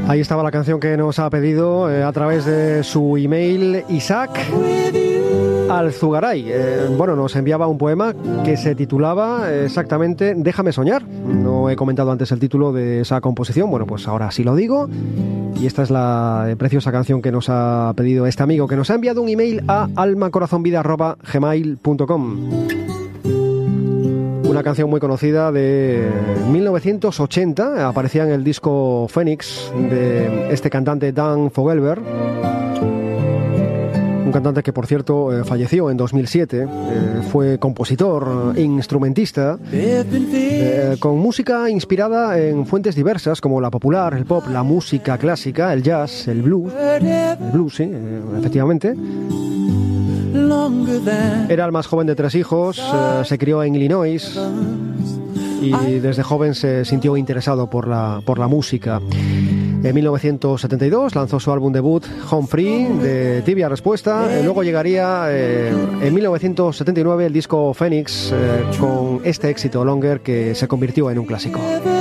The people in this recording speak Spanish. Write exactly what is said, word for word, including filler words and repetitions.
Ahí estaba la canción que nos ha pedido eh, a través de su email Isaac Alzugaray. Eh, bueno, nos enviaba un poema que se titulaba exactamente Déjame soñar. No he comentado antes el título de esa composición. Bueno, pues ahora sí lo digo. Y esta es la preciosa canción que nos ha pedido este amigo, que nos ha enviado un email a almacorazonvida arroba gmail punto com. Una canción muy conocida de mil novecientos ochenta, aparecía en el disco Phoenix de este cantante Dan Fogelberg, un cantante que por cierto eh, falleció en dos mil siete, eh, fue compositor, instrumentista, eh, con música inspirada en fuentes diversas como la popular, el pop, la música clásica, el jazz, el blues, el blues, sí, eh, efectivamente. Era el más joven de tres hijos, eh, se crió en Illinois y desde joven se sintió interesado por la, por la música. En mil novecientos setenta y dos lanzó su álbum debut Home Free, de tibia respuesta. Eh, luego llegaría eh, en mil novecientos setenta y nueve el disco Phoenix, eh, con este éxito Longer, que se convirtió en un clásico.